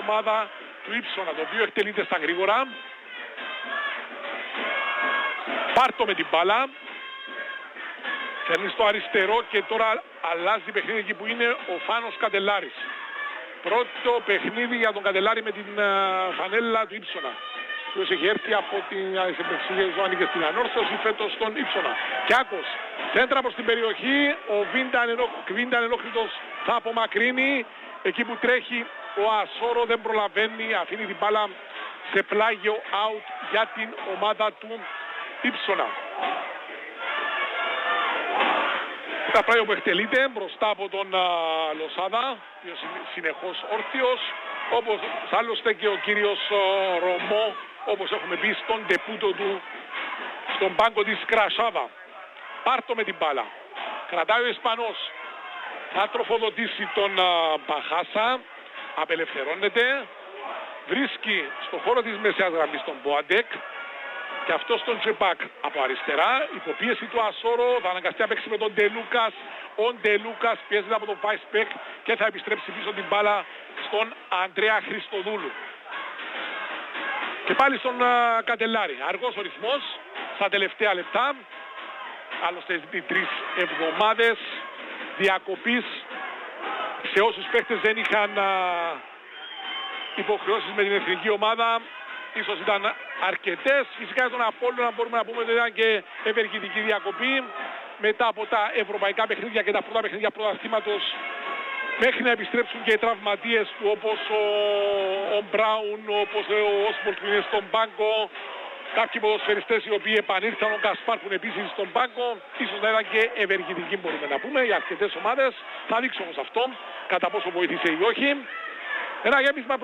ομάδα του Ήψονα, το οποίο εκτελείται στα γρήγορα. Πάρτο με την μπάλα. Φέρνει στο αριστερό και τώρα αλλάζει παιχνίδι εκεί που είναι ο Φάνος Καντελάρης. Πρώτο παιχνίδι για τον Καντελάρη με την φανέλα του Ήψονα. Ο οποίος έχει έρθει από την επεξηγή Ζωάννη και στην ανόρθωση φέτος στον Ήψονα. Κιάκος, cέντρα προς την περιοχή, ο Βίντα ενόχλητος θα απομακρύνει. Εκεί που τρέχει ο Ασόρο δεν προλαβαίνει, αφήνει την μπάλα σε πλάγιο out για την ομάδα του Ήψονα. Τα πλάγιο που εκτελείται μπροστά από τον Λοσάδα, ο συνεχώς όρθιος, όπως άλλωστε και ο κύριος Ρωμό, όπως έχουμε πει στον τεπούτο του στον πάγκο της Κρασάδα. Πάρτο με την μπάλα. Κρατάει ο Ισπανός. Θα τροφοδοτήσει τον Μπαχάσα. Απελευθερώνεται. Βρίσκει στο χώρο της μεσαίας γραμμής τον Μποαντέκ. Και αυτός τον Τσεπάκ από αριστερά. Υποπίεση του Ασόρο. Θα αναγκαστεί να παίξει με τον Ντελούκας. Ο Ντελούκας πιέζεται από τον Βάισπεκ και θα επιστρέψει πίσω την μπάλα στον Ανδρέα Χριστοδούλου. Και πάλι στον Καντελάρη. Αργός ο ρυθμός στα τελευταία λεπτά. Άλλωστε ζητεί 3 εβδομάδες διακοπής σε όσους παίκτες δεν είχαν υποχρεώσεις με την εθνική ομάδα. Ίσως ήταν αρκετές. Φυσικά στον Απόλλωνα μπορούμε να πούμε ότι ήταν και ευεργετική διακοπή μετά από τα ευρωπαϊκά παιχνίδια και τα πρώτα παιχνίδια πρωταθλήματος, μέχρι να επιστρέψουν και οι τραυματίες του, όπως ο Μπράουν, όπως ο Όσμπολτ που είναι στον πάγκο, κάποιοι ποδοσφαιριστές οι οποίοι επανήλθαν, ο Κασπάρ που είναι επίσης στον πάγκο. Ίσως να ήταν και ευεργετική μπορούμε να πούμε για αρκετές ομάδες. Θα δείξω όμως αυτό κατά πόσο βοήθησε ή όχι. Ένα γέμισμα